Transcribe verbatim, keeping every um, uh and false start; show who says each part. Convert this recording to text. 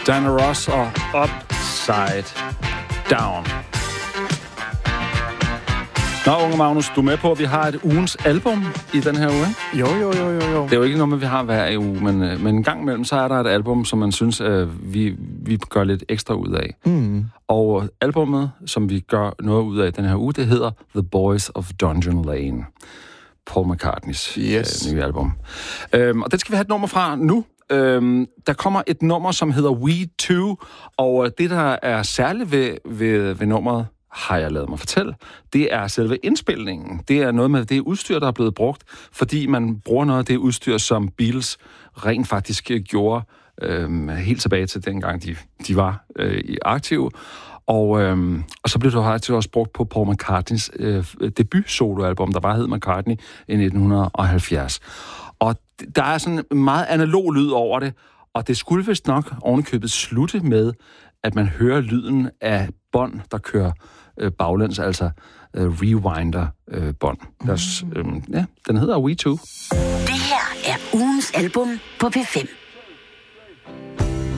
Speaker 1: Diana Ross og Upside Down. Nå, unge Magnus, du er med på, at vi har et ugens album i den her uge, ikke?
Speaker 2: Jo, jo, jo, jo, jo.
Speaker 1: Det er jo ikke noget med, vi har hver uge, men, men en gang imellem, så er der et album, som man synes, øh, vi, vi gør lidt ekstra ud af.
Speaker 2: Mm.
Speaker 1: Og albummet, som vi gør noget ud af den her uge, det hedder The Boys of Dungeon Lane. Paul McCartneys
Speaker 2: yes.
Speaker 1: øh, nye album. Øhm, og den skal vi have et nummer fra nu. Øhm, der kommer et nummer, som hedder We Two, og det, der er særligt ved, ved, ved nummeret, har jeg lavet mig fortælle, det er selve indspilningen. Det er noget med det udstyr, der er blevet brugt, fordi man bruger noget af det udstyr, som Beatles rent faktisk gjorde øhm, helt tilbage til dengang, de, de var øh, aktive. Og, øhm, og så blev det faktisk også brugt på Paul McCartneys øh, debut-soloalbum, der bare hed McCartney i nitten halvfjerds. Og der er sådan en meget analog lyd over det, og det skulle vist nok ovenikøbet slutte med, at man hører lyden af bånd, der kører øh, baglæns, altså øh, rewinder-bånd. Øh, mm. øh, ja, den hedder We Two.
Speaker 3: Det her er ugens album på P fem.